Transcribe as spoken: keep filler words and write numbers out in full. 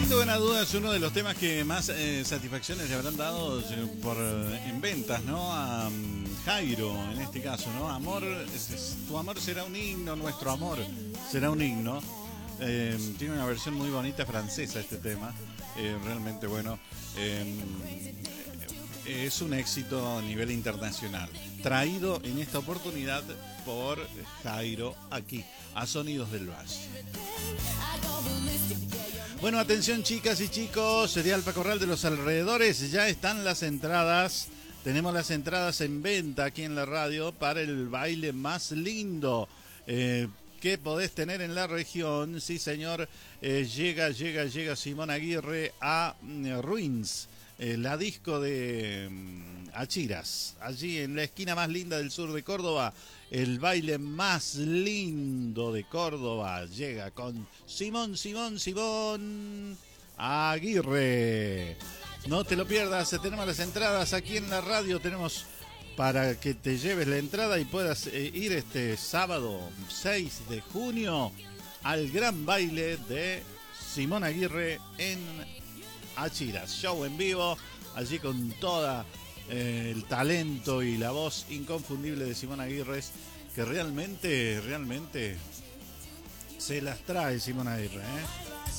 Sin lugar a dudas, uno de los temas que más eh, satisfacciones le habrán dado eh, por, eh, en ventas, ¿no? A um, Jairo, en este caso, ¿no? Amor, es, es, tu amor será un himno, nuestro amor será un himno. Eh, tiene una versión muy bonita francesa este tema. Eh, realmente, bueno, eh, es un éxito a nivel internacional. Traído en esta oportunidad por Jairo aquí, a Sonidos del Valle. Bueno, atención chicas y chicos, Cereal Pacorral de los alrededores, ya están las entradas. Tenemos las entradas en venta aquí en la radio para el baile más lindo eh, que podés tener en la región. Sí, señor, eh, llega, llega, llega Simón Aguirre a eh, Ruins, eh, la disco de eh, Achiras, allí en la esquina más linda del sur de Córdoba. El baile más lindo de Córdoba llega con Simón, Simón, Simón Aguirre. No te lo pierdas, tenemos las entradas aquí en la radio, tenemos para que te lleves la entrada y puedas eh, ir este sábado seis de junio al gran baile de Simón Aguirre en Achiras. Show en vivo, allí con toda eh, el talento y la voz inconfundible de Simón Aguirre, que realmente, realmente se las trae Simón Aguirre, ¿eh?